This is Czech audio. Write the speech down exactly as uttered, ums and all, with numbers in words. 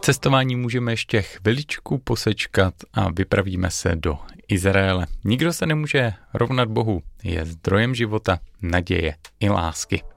cestování můžeme ještě chviličku posečkat a vypravíme se do Izraele. Nikdo se nemůže rovnat Bohu, je zdrojem života, naděje i lásky.